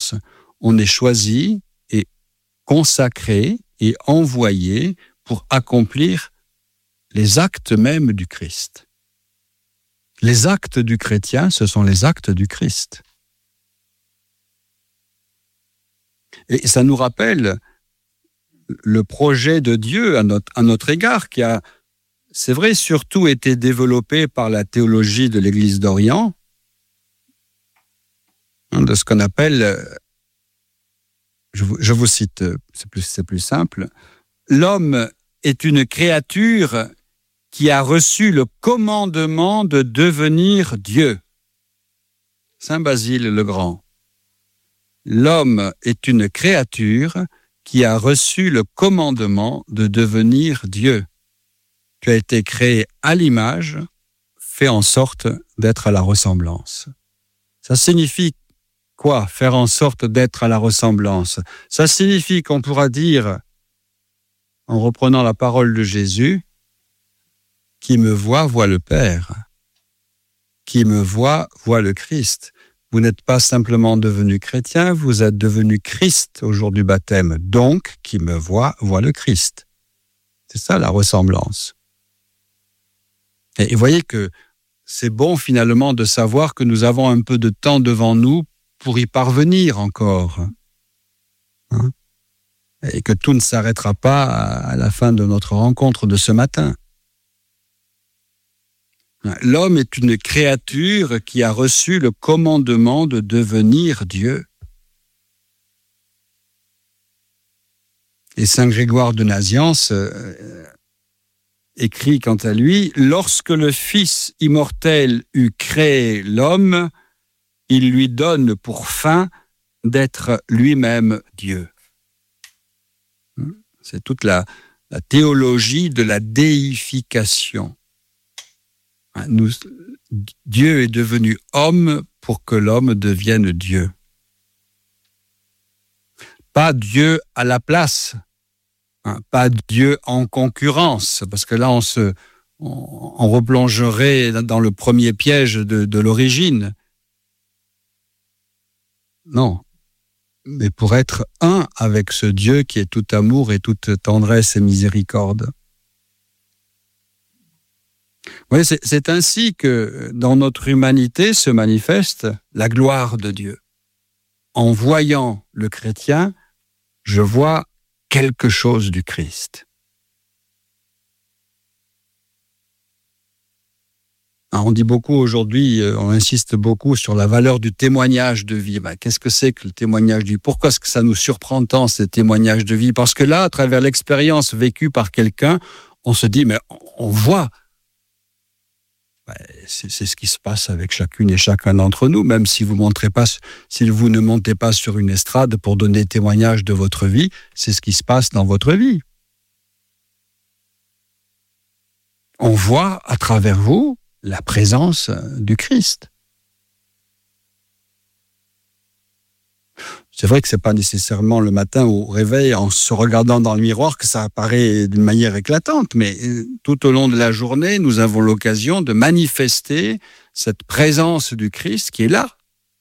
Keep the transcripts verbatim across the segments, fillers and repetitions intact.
ressemblance. On est choisi et consacré et envoyé pour accomplir les actes mêmes du Christ. Les actes du chrétien, ce sont les actes du Christ. Et ça nous rappelle le projet de Dieu à notre, à notre égard, qui a, c'est vrai, surtout été développé par la théologie de l'Église d'Orient, de ce qu'on appelle, je vous, je vous cite, c'est plus, c'est plus simple, l'homme est une créature qui a reçu le commandement de devenir Dieu. Saint Basile le Grand. L'homme est une créature qui a reçu le commandement de devenir Dieu. Tu as été créé à l'image, fait en sorte d'être à la ressemblance. Ça signifie quoi, faire en sorte d'être à la ressemblance? Ça signifie qu'on pourra dire, en reprenant la parole de Jésus, qui me voit, voit le Père. Qui me voit, voit le Christ. Vous n'êtes pas simplement devenu chrétien, vous êtes devenu Christ au jour du baptême. Donc, qui me voit, voit le Christ. C'est ça la ressemblance. Et vous voyez que c'est bon finalement de savoir que nous avons un peu de temps devant nous pour y parvenir encore. Hein? Et que tout ne s'arrêtera pas à la fin de notre rencontre de ce matin. L'homme est une créature qui a reçu le commandement de devenir Dieu. Et saint Grégoire de Nazianze euh, écrit quant à lui, « Lorsque le Fils immortel eut créé l'homme, il lui donne pour fin d'être lui-même Dieu. » C'est toute la, la théologie de la déification. Nous, Dieu est devenu homme pour que l'homme devienne Dieu. Pas Dieu à la place, hein, pas Dieu en concurrence, parce que là on se, on, on replongerait dans le premier piège de, de l'origine. Non, mais pour être un avec ce Dieu qui est tout amour et toute tendresse et miséricorde. Oui, c'est, c'est ainsi que dans notre humanité se manifeste la gloire de Dieu. En voyant le chrétien, je vois quelque chose du Christ. Alors on dit beaucoup aujourd'hui, on insiste beaucoup sur la valeur du témoignage de vie. Ben, qu'est-ce que c'est que le témoignage de vie? Pourquoi est-ce que ça nous surprend tant, ces témoignages de vie? Parce que là, à travers l'expérience vécue par quelqu'un, on se dit, mais on voit. C'est, c'est ce qui se passe avec chacune et chacun d'entre nous, même si vous montrez pas, si vous ne montez pas sur une estrade pour donner témoignage de votre vie, c'est ce qui se passe dans votre vie. On voit à travers vous la présence du Christ. C'est vrai que c'est pas nécessairement le matin au réveil, en se regardant dans le miroir, que ça apparaît d'une manière éclatante, mais tout au long de la journée, nous avons l'occasion de manifester cette présence du Christ qui est là.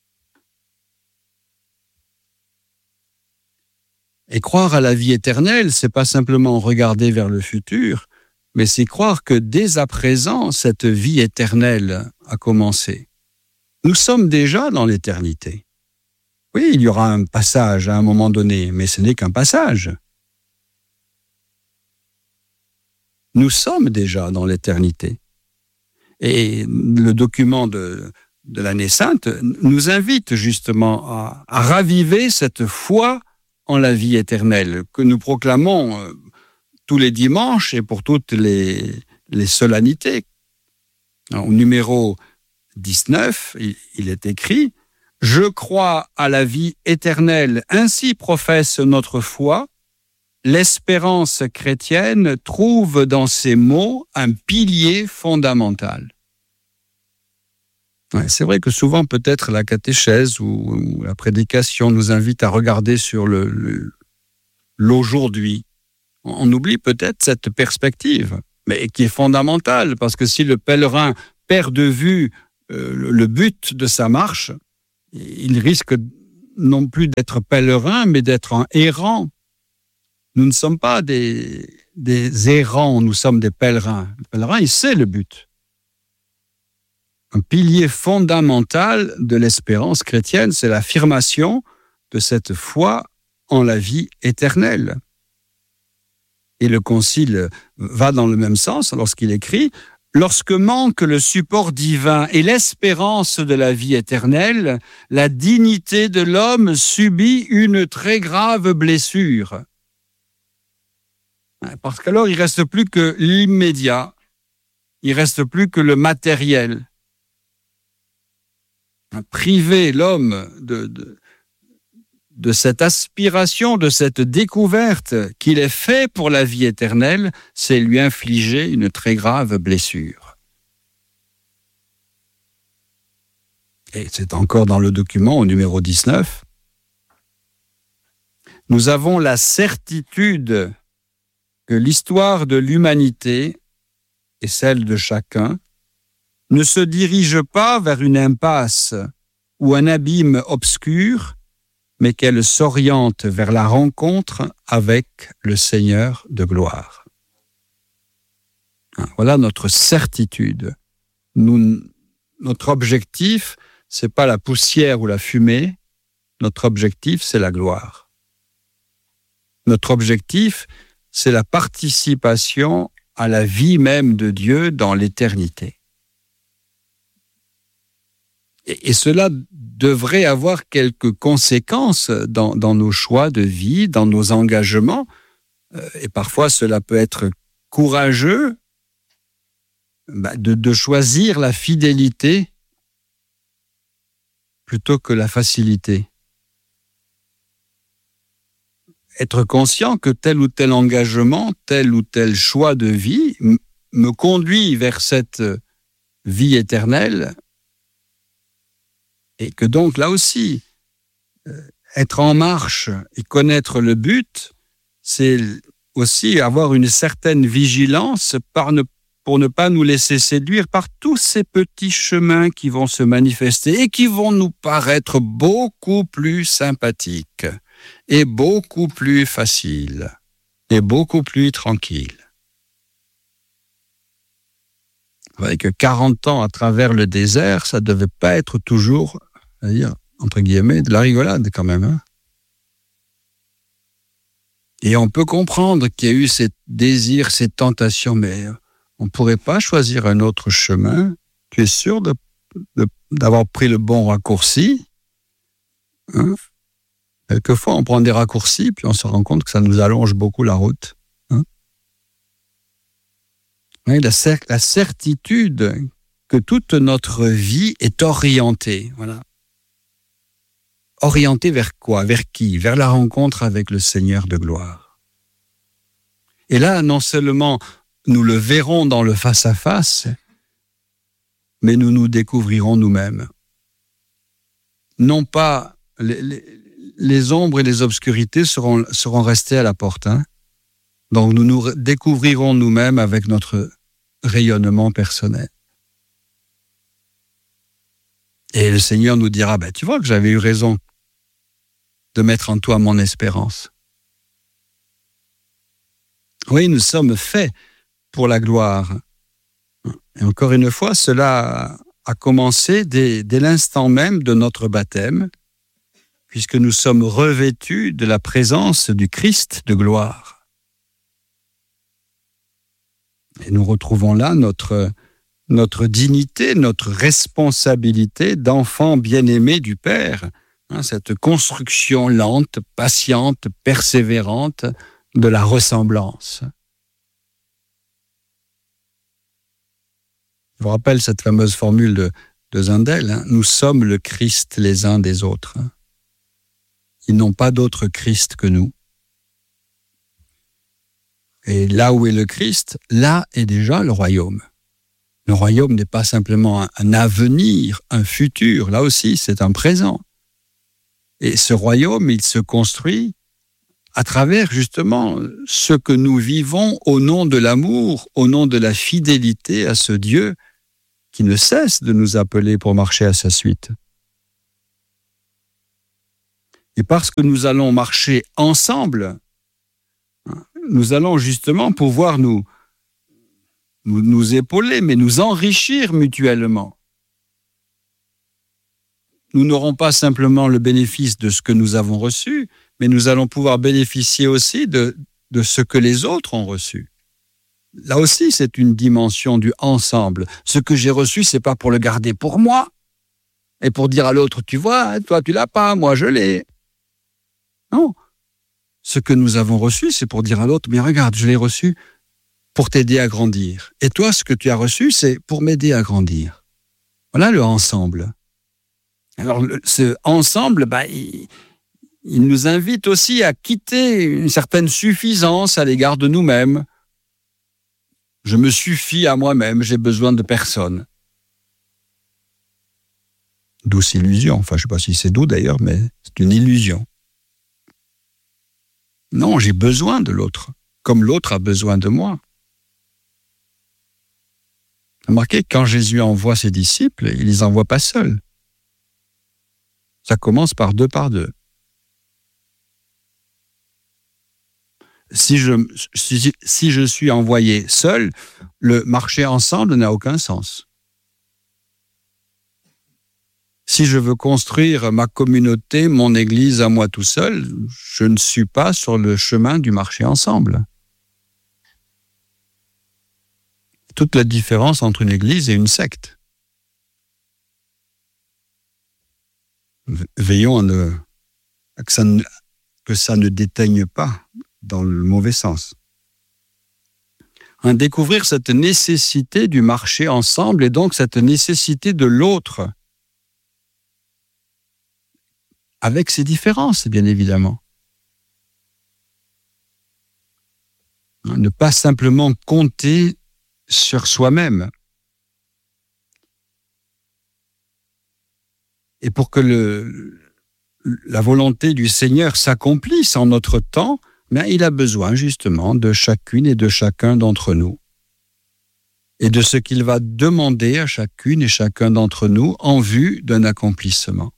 Et croire à la vie éternelle, c'est pas simplement regarder vers le futur, mais c'est croire que dès à présent, cette vie éternelle a commencé. Nous sommes déjà dans l'éternité. Oui, il y aura un passage à un moment donné, mais ce n'est qu'un passage. Nous sommes déjà dans l'éternité. Et le document de, de l'année sainte nous invite justement à, à raviver cette foi en la vie éternelle que nous proclamons euh, tous les dimanches et pour toutes les, les solennités. Au numéro dix-neuf, il, il est écrit « Je crois à la vie éternelle, ainsi professe notre foi. L'espérance chrétienne trouve dans ces mots un pilier fondamental. » Ouais, c'est vrai que souvent, peut-être, la catéchèse ou, ou la prédication nous invite à regarder sur le, le, l'aujourd'hui. On oublie peut-être cette perspective, mais qui est fondamentale, parce que si le pèlerin perd de vue euh, le, le but de sa marche, il risque non plus d'être pèlerin, mais d'être un errant. Nous ne sommes pas des, des errants, nous sommes des pèlerins. Le pèlerin, il sait le but. Un pilier fondamental de l'espérance chrétienne, c'est l'affirmation de cette foi en la vie éternelle. Et le Concile va dans le même sens lorsqu'il écrit « Lorsque manque le support divin et l'espérance de la vie éternelle, la dignité de l'homme subit une très grave blessure. » Parce qu'alors, il ne reste plus que l'immédiat, il ne reste plus que le matériel. Priver l'homme de, de, de cette aspiration, de cette découverte qu'il est fait pour la vie éternelle, c'est lui infliger une très grave blessure. Et c'est encore dans le document au numéro dix-neuf. Nous avons la certitude que l'histoire de l'humanité et celle de chacun ne se dirige pas vers une impasse ou un abîme obscur, mais qu'elle s'oriente vers la rencontre avec le Seigneur de gloire. Voilà notre certitude. Nous, notre objectif, c'est pas la poussière ou la fumée. Notre objectif, c'est la gloire. Notre objectif, c'est la participation à la vie même de Dieu dans l'éternité. Et, et cela devrait avoir quelques conséquences dans, dans nos choix de vie, dans nos engagements. Et parfois, cela peut être courageux bah, de, de choisir la fidélité plutôt que la facilité. Être conscient que tel ou tel engagement, tel ou tel choix de vie m- me conduit vers cette vie éternelle et que donc là aussi, euh, être en marche et connaître le but, c'est aussi avoir une certaine vigilance par ne, pour ne pas nous laisser séduire par tous ces petits chemins qui vont se manifester et qui vont nous paraître beaucoup plus sympathiques et beaucoup plus faciles et beaucoup plus tranquilles. Vous voyez que quarante ans à travers le désert, ça ne devait pas être toujours, c'est-à-dire, entre guillemets, de la rigolade quand même. Hein. Et on peut comprendre qu'il y a eu ces désirs, ces tentations, mais on ne pourrait pas choisir un autre chemin. Tu es sûr de, de, d'avoir pris le bon raccourci, hein? Quelquefois, on prend des raccourcis, puis on se rend compte que ça nous allonge beaucoup la route. Hein? Oui, la, cer- la certitude que toute notre vie est orientée. Voilà. Orientée vers quoi? Vers qui? Vers la rencontre avec le Seigneur de gloire. Et là, non seulement nous le verrons dans le face-à-face, mais nous nous découvrirons nous-mêmes. Non pas les, les, les ombres et les obscurités seront, seront restées à la porte. Hein? Donc nous nous découvrirons nous-mêmes avec notre rayonnement personnel. Et le Seigneur nous dira, bah, tu vois que j'avais eu raison de mettre en toi mon espérance. Oui, nous sommes faits pour la gloire. Et encore une fois, cela a commencé dès, dès l'instant même de notre baptême, puisque nous sommes revêtus de la présence du Christ de gloire. Et nous retrouvons là notre, notre dignité, notre responsabilité d'enfants bien-aimés du Père, hein, cette construction lente, patiente, persévérante de la ressemblance. Je vous rappelle cette fameuse formule de, de Zundel, hein, nous sommes le Christ les uns des autres. Ils n'ont pas d'autre Christ que nous. Et là où est le Christ, là est déjà le royaume. Le royaume n'est pas simplement un, un avenir, un futur. Là aussi, c'est un présent. Et ce royaume, il se construit à travers justement ce que nous vivons au nom de l'amour, au nom de la fidélité à ce Dieu qui ne cesse de nous appeler pour marcher à sa suite. Et parce que nous allons marcher ensemble, nous allons justement pouvoir nous, nous, nous épauler, mais nous enrichir mutuellement. Nous n'aurons pas simplement le bénéfice de ce que nous avons reçu, mais nous allons pouvoir bénéficier aussi de, de ce que les autres ont reçu. Là aussi, c'est une dimension du ensemble. Ce que j'ai reçu, c'est pas pour le garder pour moi et pour dire à l'autre, tu vois, toi tu l'as pas, moi je l'ai. Non. Ce que nous avons reçu, c'est pour dire à l'autre, mais regarde, je l'ai reçu pour t'aider à grandir. Et toi, ce que tu as reçu, c'est pour m'aider à grandir. Voilà le ensemble. Alors, le, ce ensemble, bah, il, il nous invite aussi à quitter une certaine suffisance à l'égard de nous-mêmes. Je me suffis à moi-même, j'ai besoin de personne. Douce illusion. Enfin, je ne sais pas si c'est doux d'ailleurs, mais c'est une illusion. Non, j'ai besoin de l'autre, comme l'autre a besoin de moi. Remarquez, quand Jésus envoie ses disciples, il ne les envoie pas seuls. Ça commence par deux par deux. Si je, si, si je suis envoyé seul, le marcher ensemble n'a aucun sens. Si je veux construire ma communauté, mon église à moi tout seul, je ne suis pas sur le chemin du marcher ensemble. Toute la différence entre une église et une secte. Veillons à, ne, à que, ça ne, que ça ne déteigne pas dans le mauvais sens. À découvrir cette nécessité du marcher ensemble et donc cette nécessité de l'autre, avec ses différences, bien évidemment. Ne pas simplement compter sur soi-même. Et pour que le, la volonté du Seigneur s'accomplisse en notre temps, ben, il a besoin justement de chacune et de chacun d'entre nous. Et de ce qu'il va demander à chacune et chacun d'entre nous en vue d'un accomplissement.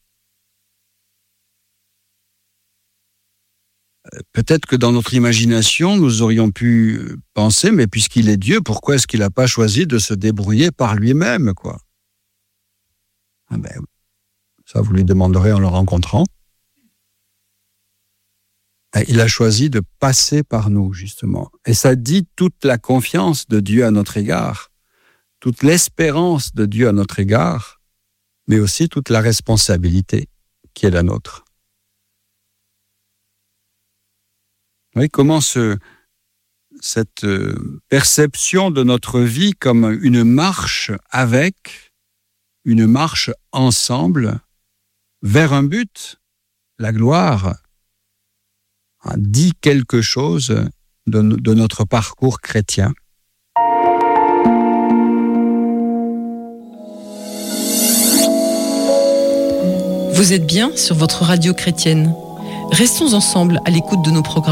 Peut-être que dans notre imagination, nous aurions pu penser, mais puisqu'il est Dieu, pourquoi est-ce qu'il n'a pas choisi de se débrouiller par lui-même, quoi ? Ah ben, ça, vous lui demanderez en le rencontrant. Il a choisi de passer par nous, justement. Et ça dit toute la confiance de Dieu à notre égard, toute l'espérance de Dieu à notre égard, mais aussi toute la responsabilité qui est la nôtre. Oui, comment ce, cette perception de notre vie comme une marche avec, une marche ensemble vers un but, la gloire, dit quelque chose de, de notre parcours chrétien. Vous êtes bien sur votre radio chrétienne. Restons ensemble à l'écoute de nos programmes.